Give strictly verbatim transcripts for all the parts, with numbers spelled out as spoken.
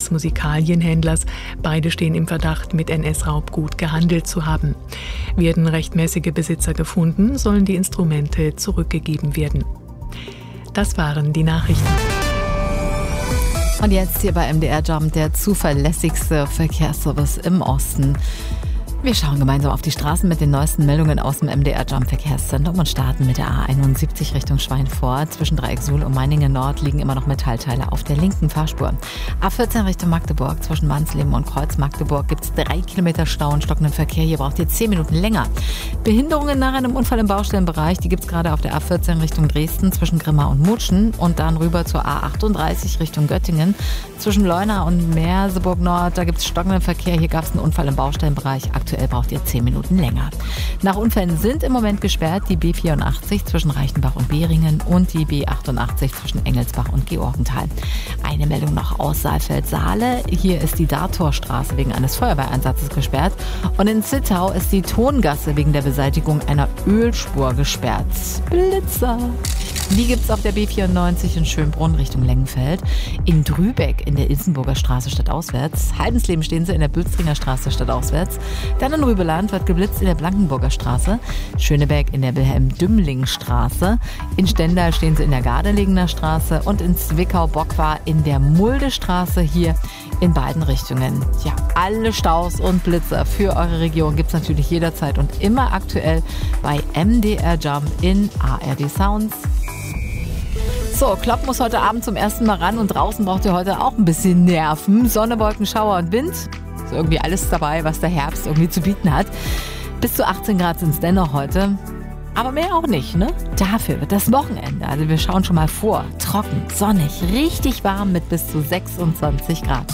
eines Musikalienhändlers. Beide stehen im Verdacht, mit N S-Raubgut gehandelt zu haben. Werden rechtmäßige Besitzer gefunden, sollen die Instrumente zurückgegeben werden. Das waren die Nachrichten. Und jetzt hier bei M D R Jump der zuverlässigste Verkehrsservice im Osten. Wir schauen gemeinsam auf die Straßen mit den neuesten Meldungen aus dem M D R Jump Verkehrszentrum und starten mit der A einundsiebzig Richtung Schweinfurt. Zwischen Dreiecksuhl und Meiningen Nord liegen immer noch Metallteile auf der linken Fahrspur. A vierzehn Richtung Magdeburg. Zwischen Wansleben und Kreuz Magdeburg gibt es drei Kilometer Stau und stockenden Verkehr. Hier braucht ihr zehn Minuten länger. Behinderungen nach einem Unfall im Baustellenbereich, die gibt es gerade auf der A vierzehn Richtung Dresden zwischen Grimma und Mutschen und dann rüber zur A achtunddreißig Richtung Göttingen. Zwischen Leuna und Merseburg Nord, da gibt es stockenden Verkehr. Hier gab es einen Unfall im Baustellenbereich. Aktuell braucht ihr zehn Minuten länger. Nach Unfällen sind im Moment gesperrt die B vierundachtzig zwischen Reichenbach und Behringen und die B achtundachtzig zwischen Engelsbach und Georgenthal. Eine Meldung noch aus Saalfeld-Saale. Hier ist die Dartorstraße wegen eines Feuerwehreinsatzes gesperrt. Und in Zittau ist die Tongasse wegen der Beseitigung einer Ölspur gesperrt. Blitzer! Die gibt's auf der B vierundneunzig in Schönbrunn Richtung Lengenfeld. In Drübeck in der Ilsenburger Straße stadtauswärts. Haldensleben stehen sie in der Bülstringer Straße stadtauswärts. Dann in Rübeland wird geblitzt in der Blankenburger Straße. Schöneberg in der Wilhelm-Dümling-Straße. In Stendal stehen sie in der Gardelegener Straße. Und in Zwickau-Bockwar in der Muldestraße hier in beiden Richtungen. Ja, alle Staus und Blitzer für eure Region gibt's natürlich jederzeit und immer aktuell bei M D R Jump in A R D Sounds. So, Klopp muss heute Abend zum ersten Mal ran und draußen braucht ihr heute auch ein bisschen Nerven. Sonne, Wolken, Schauer und Wind. Ist irgendwie alles dabei, was der Herbst irgendwie zu bieten hat. Bis zu achtzehn Grad sind es dennoch heute. Aber mehr auch nicht, ne? Dafür wird das Wochenende, also wir schauen schon mal vor, trocken, sonnig, richtig warm mit bis zu sechsundzwanzig Grad.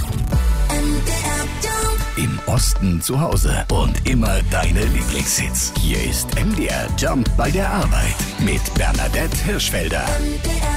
Im Osten zu Hause und immer deine Lieblingshits. Hier ist M D R Jump bei der Arbeit mit Bernadette Hirschfelder.